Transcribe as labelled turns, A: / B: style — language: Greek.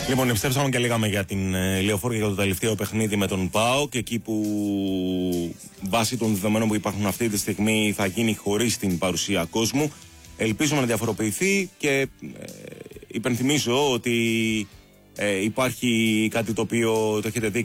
A: Λοιπόν, επιστρέψαμε και λέγαμε για την Λεωφόρο και για το τελευταίο παιχνίδι με τον ΠΑΟΚ, εκεί που βάσει των δεδομένων που υπάρχουν αυτή τη στιγμή θα γίνει χωρίς την παρουσία κόσμου. Ελπίζουμε να διαφοροποιηθεί και υπενθυμίζω ότι υπάρχει κάτι το οποίο το έχετε δει